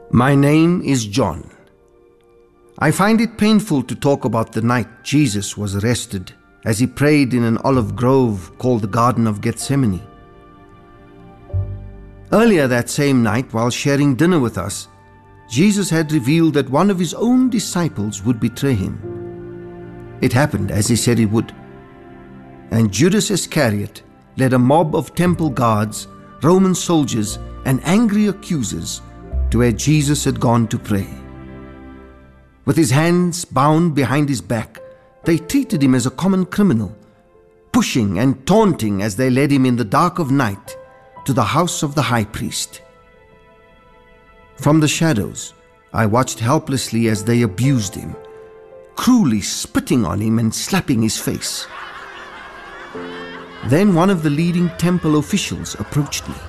My name is John. I find it painful to talk about the night Jesus was arrested as he prayed in an olive grove called the Garden of Gethsemane. Earlier that same night, while sharing dinner with us, Jesus had revealed that one of his own disciples would betray him. It happened as he said it would. And Judas Iscariot led a mob of temple guards, Roman soldiers, and angry accusers to where Jesus had gone to pray. With his hands bound behind his back, they treated him as a common criminal, pushing and taunting as they led him in the dark of night to the house of the high priest. From the shadows, I watched helplessly as they abused him, cruelly spitting on him and slapping his face. Then one of the leading temple officials approached me.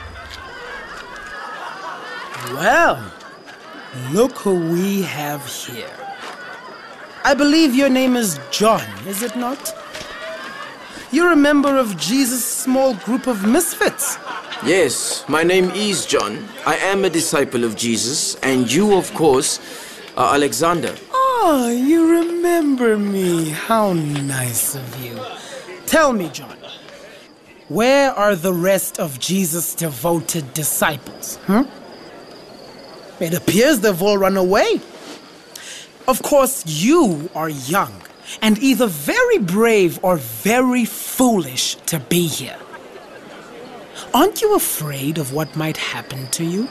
Well, look who we have here. I believe your name is John, is it not? You're a member of Jesus' small group of misfits. Yes, my name is John. I am a disciple of Jesus, and you, of course, are Alexander. Oh, you remember me. How nice of you. Tell me, John, where are the rest of Jesus' devoted disciples? It appears they've all run away. Of course, you are young and either very brave or very foolish to be here. Aren't you afraid of what might happen to you?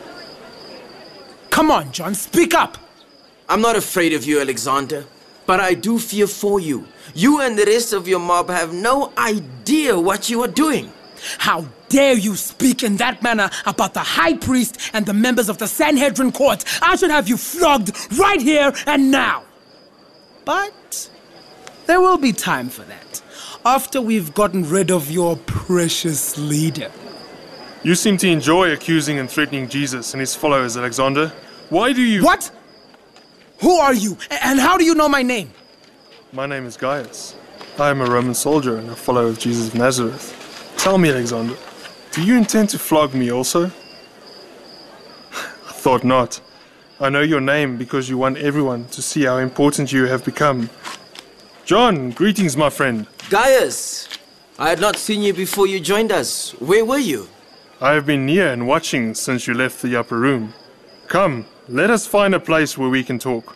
Come on, John, speak up. I'm not afraid of you, Alexander, but I do fear for you. You and the rest of your mob have no idea what you are doing. How dare you speak in that manner about the high priest and the members of the Sanhedrin court? I should have you flogged right here and now. But there will be time for that, after we've gotten rid of your precious leader. You seem to enjoy accusing and threatening Jesus and his followers, Alexander. Why do you... What? Who are you? And how do you know my name? My name is Gaius. I am a Roman soldier and a follower of Jesus of Nazareth. Tell me, Alexander, do you intend to flog me also? I thought not. I know your name because you want everyone to see how important you have become. John, greetings, my friend. Gaius, I had not seen you before you joined us. Where were you? I have been near and watching since you left the upper room. Come, let us find a place where we can talk.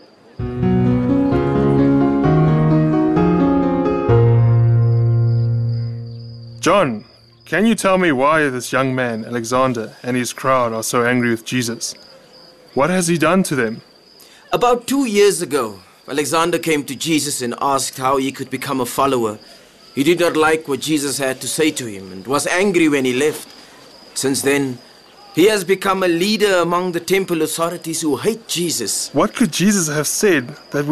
John, can you tell me why this young man, Alexander, and his crowd are so angry with Jesus? What has he done to them? About 2 years ago, Alexander came to Jesus and asked how he could become a follower. He did not like what Jesus had to say to him and was angry when he left. Since then, he has become a leader among the temple authorities who hate Jesus. What could Jesus have said that would